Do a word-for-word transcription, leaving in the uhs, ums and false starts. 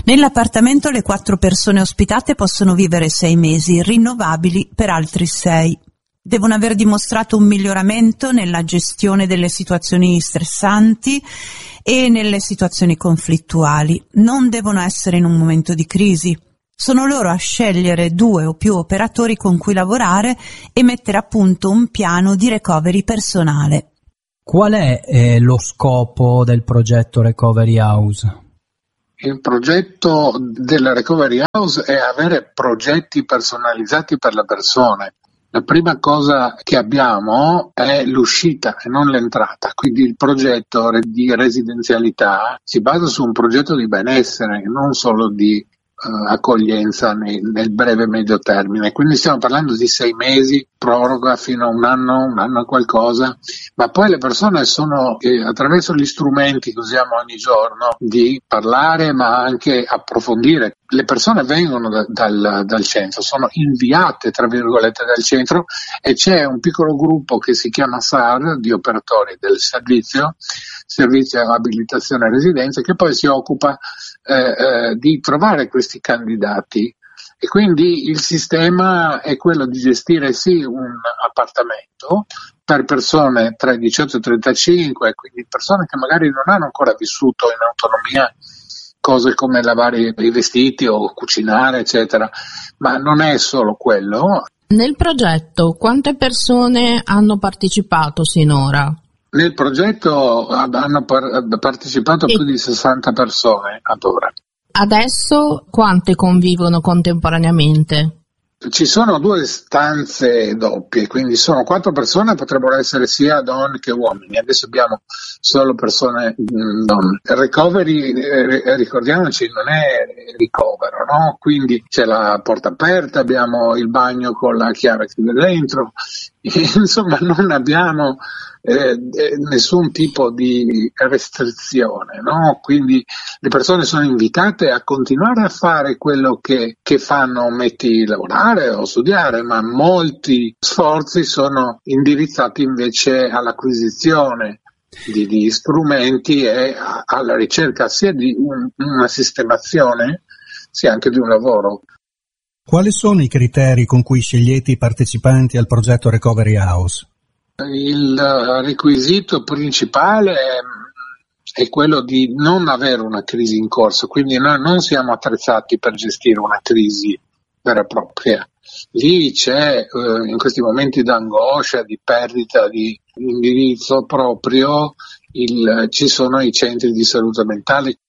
Nell'appartamento le quattro persone ospitate possono vivere sei mesi, rinnovabili per altri sei. Devono aver dimostrato un miglioramento nella gestione delle situazioni stressanti e nelle situazioni conflittuali. Non devono essere in un momento di crisi. Sono loro a scegliere due o più operatori con cui lavorare e mettere a punto un piano di recovery personale. Qual è eh, lo scopo del progetto Recovery House? Il progetto della Recovery House è avere progetti personalizzati per le persone. La prima cosa che abbiamo è l'uscita e non l'entrata, quindi il progetto di residenzialità si basa su un progetto di benessere, non solo di uh, accoglienza nel, nel breve e medio termine. Quindi stiamo parlando di sei mesi, proroga fino a un anno, un anno e qualcosa, ma poi le persone sono, eh, attraverso gli strumenti che usiamo ogni giorno, di parlare ma anche approfondire. Le persone vengono da, dal, dal centro, sono inviate tra virgolette dal centro e c'è un piccolo gruppo che si chiama S A R di operatori del servizio, servizio abilitazione e residenza, che poi si occupa eh, eh, di trovare questi candidati. E quindi il sistema è quello di gestire sì un appartamento per persone tra i diciotto e i trentacinque, quindi persone che magari non hanno ancora vissuto in autonomia cose come lavare i vestiti o cucinare, eccetera, ma non è solo quello. Nel progetto quante persone hanno partecipato sinora? Nel progetto hanno par- partecipato e... più di sessanta persone ad ora. Adesso quante convivono contemporaneamente? Ci sono due stanze doppie, quindi sono quattro persone, potrebbero essere sia donne che uomini. Adesso abbiamo solo persone mh, donne. Recovery, eh, ricordiamoci, non è ricovero, no? Quindi c'è la porta aperta, abbiamo il bagno con la chiave che chiude dentro, insomma non abbiamo eh, nessun tipo di restrizione, no? Quindi le persone sono invitate a continuare a fare quello che, che fanno, metti lavorare o studiare, ma molti sforzi sono indirizzati invece all'acquisizione di, di strumenti e a, alla ricerca sia di un, una sistemazione sia anche di un lavoro. Quali sono i criteri con cui scegliete i partecipanti al progetto Recovery House? Il requisito principale è, è quello di non avere una crisi in corso, quindi noi non siamo attrezzati per gestire una crisi vera e propria. Lì c'è, eh, in questi momenti d'angoscia, di perdita di indirizzo proprio, il, ci sono i centri di salute mentale